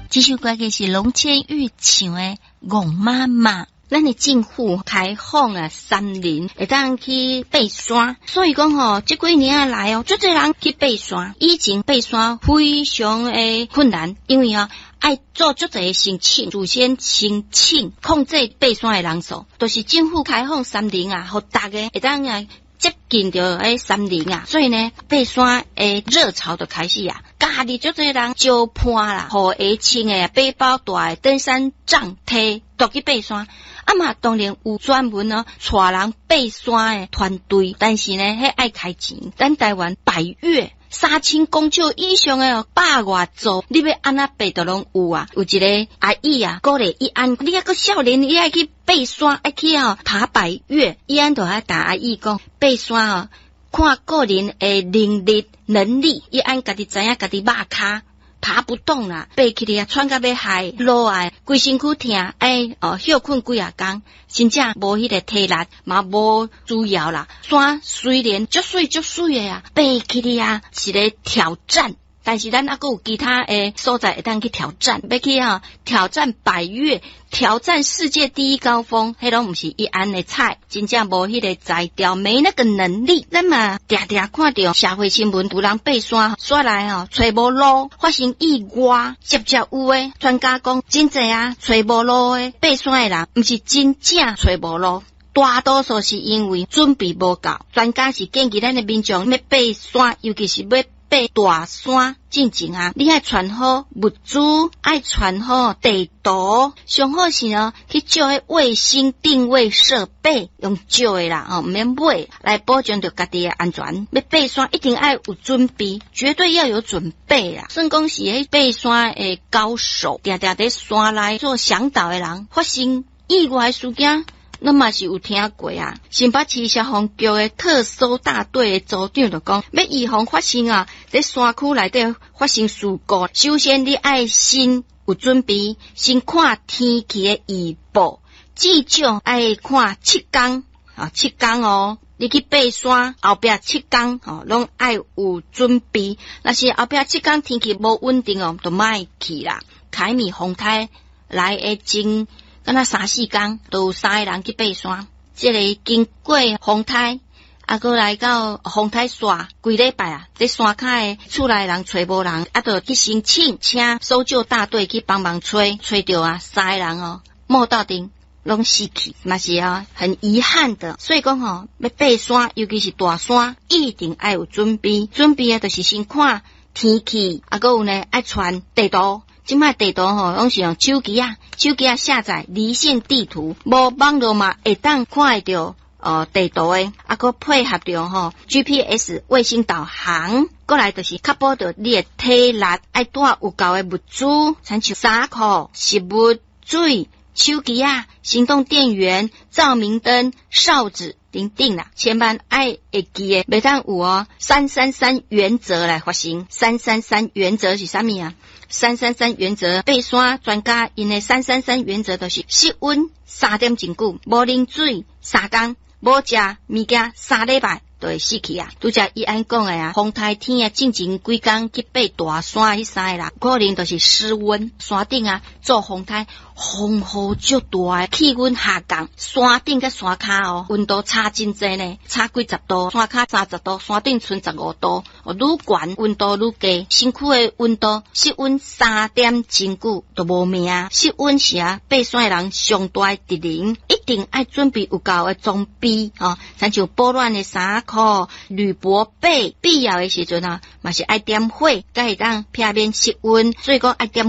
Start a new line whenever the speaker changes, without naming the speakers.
这首歌嘅是龙千玉唱的《戆妈妈》。咱的政府开放啊山林，会当去爬山，所以讲吼，这几年来哦，足多人去爬山。以前爬山非常的困难，因为爱做足多申请，事先申请控制爬山的人数，就是政府开放山林啊，互大家会当接近着山林啊，所以呢，爬山的热潮就开始啊。家己足多人招伴啦，互下轻的背包大的登山杖梯，都去爬山。嘛，当然有专门带人爬山的团队，但是呢，迄爱开钱。咱台湾百岳3000公尺以上的百外座，你要安那爬都拢有啊。有一个阿姨啊，鼓励伊安，你还个少年，你爱去爬山，爱去爬百岳。伊安就爱答阿姨讲，爬山看个人的能力，伊安家己知影家己肉骹。爬不动啦，爬起来喘到要害，落来规身躯痛，休困几啊天，真正无迄个体力，嘛无主要啦。山虽然足水的啊，爬起来是个挑战，但是咱还佫有其他的所在会当去挑战，要去挑战百岳，挑战世界第一高峰，迄拢毋是一安的菜，真正无迄个才调，没那个能力。咱嘛常常看到社会新闻，有人爬山煞来找无路，发生意外，接有诶专家讲，真侪找无路诶爬山诶人，毋是真正找无路。大多数是因为准备无够，专家是建议咱的民众要爬山，尤其是要爬大山进前你爱传好物资，爱传好地图，上好是去借迄卫星定位设备，用借的啦，毋免买，来保障着家己的安全。要爬山一定爱有准备，绝对要有准备啦。算讲是迄爬山的高手，常常在山内做向导的人，发生意外事件。咱嘛是有听过啊，新北市消防局的特搜大队的组长就讲，要预防发生在山区内底发生事故，首先你爱先有准备，先看天气的预报，至少爱看7天7天你去爬山后壁7天拢爱有准备。若是后壁7天天气无稳定就莫去啦。凯米风台来的前敢若3-4天，都有3个人去爬山。这个经过风台，过来到风台线，几礼拜在山脚的厝内人找无人，就去申请，请搜救大队去帮忙找到3个人没到定，拢死去，嘛是很遗憾的。所以讲要爬山，尤其是大山，一定要有准备。准备就是先看天气，还有呢爱传地图。即摆地图拢是用手机下载离线地图，无网络嘛会当看得到地图的，还配合着GPS 卫星导航，过来就是确保着你的体力爱带有够的物资，亲像衫裤、食物、水、手机行动电源、照明灯、哨子等等啦，千万爱会记的，袂当有333原则来发生。333原则是啥物？333原则，爬山专家因的333原则就是室温3点真久，无啉水3天，无食物件3礼拜就会死去拄则伊安讲的风台天进前几天去爬大山迄3个人，可能就是失温，山顶做风台，风雨足大，气温下降，山顶甲山骹温度差真济呢，差几十度，山骹30度，山顶剩15度，愈悬温度愈低，身躯的温度室温3点真久都无命。室温是爬山的人上大的敌人，一定爱准备有够的装备亲像保暖的衫裤、铝箔被，必要的时阵嘛是爱点火，才会当避免失温，所以讲爱点